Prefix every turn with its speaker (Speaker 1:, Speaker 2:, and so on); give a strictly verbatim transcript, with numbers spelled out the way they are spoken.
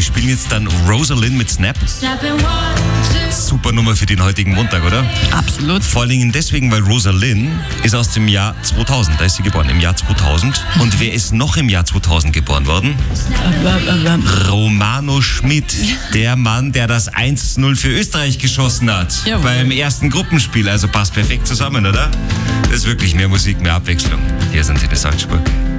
Speaker 1: spielen jetzt dann Rosalind mit Snap. Super Nummer für den heutigen Montag, oder?
Speaker 2: Absolut.
Speaker 1: Vor allen Dingen deswegen, weil Rosalind ist aus dem Jahr zweitausend. Da ist sie geboren, im Jahr zweitausend. Und wer ist noch im Jahr zweitausend geboren worden? Romano Schmid, der Mann, der das eins zu null für Österreich geschossen hat.
Speaker 2: Jawohl.
Speaker 1: Beim ersten Gruppenspiel. Also passt perfekt zusammen, oder? Das ist wirklich mehr Musik, mehr Abwechslung. Hier sind sie, die Salzburg.